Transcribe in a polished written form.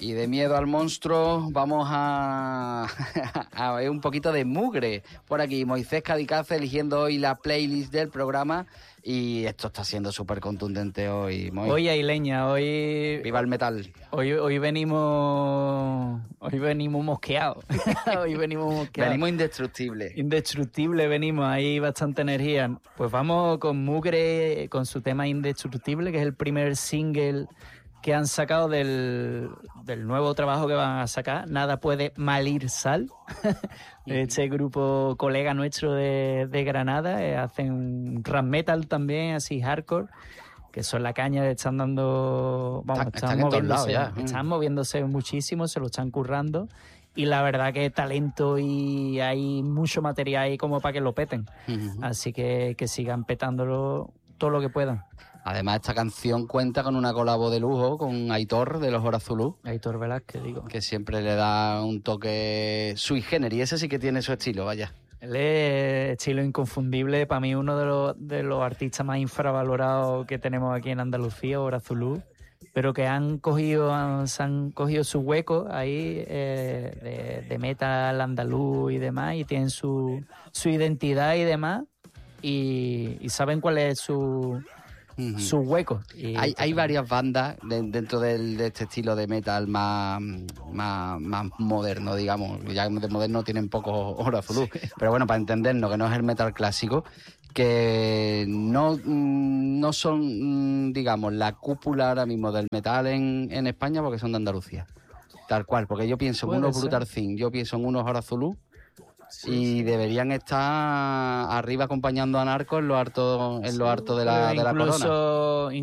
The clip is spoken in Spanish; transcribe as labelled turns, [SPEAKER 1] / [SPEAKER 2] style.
[SPEAKER 1] Y de miedo al monstruo vamos a ver un poquito de mugre por aquí. Moisés Cadicaz eligiendo hoy la playlist del programa y esto está siendo súper contundente hoy, Moy.
[SPEAKER 2] Hoy hay leña, hoy...
[SPEAKER 1] ¡Viva el metal!
[SPEAKER 2] Hoy venimos mosqueados. Hoy venimos mosqueados.
[SPEAKER 1] Venimos indestructibles.
[SPEAKER 2] Indestructible, venimos, hay bastante energía. Pues vamos con Mugre, con su tema Indestructible, que es el primer single que han sacado del nuevo trabajo que van a sacar, Nada puede malir sal. Este grupo colega nuestro de Granada, hacen rap metal también, así hardcore, que son la caña, están dando... Vamos,
[SPEAKER 1] están en todos lados ya.
[SPEAKER 2] Están moviéndose muchísimo, se lo están currando. Y la verdad que talento y hay mucho material ahí como para que lo peten. Así que sigan petándolo todo lo que puedan.
[SPEAKER 1] Además, esta canción cuenta con una colabo de lujo con Aitor de Los Horazulú.
[SPEAKER 2] Aitor Velázquez, digo.
[SPEAKER 1] Que siempre le da un toque sui generis. Ese sí que tiene su estilo, vaya.
[SPEAKER 2] Él es estilo inconfundible. Para mí uno de los artistas más infravalorados que tenemos aquí en Andalucía, Horazulú. Pero que se han cogido su hueco ahí de metal andaluz y demás. Y tienen su identidad y demás. Y saben cuál es su hueco.
[SPEAKER 1] Hay varias bandas dentro de este estilo de metal más moderno, digamos. Ya de moderno tienen pocos Horazulú. Sí. Pero bueno, para entendernos, que no es el metal clásico, que no son, digamos, la cúpula ahora mismo del metal en España, porque son de Andalucía. Tal cual, porque yo pienso en unos Brutal Thing, yo pienso en unos Horazulú. Sí. Deberían estar arriba acompañando a Narcos en lo harto de la corona.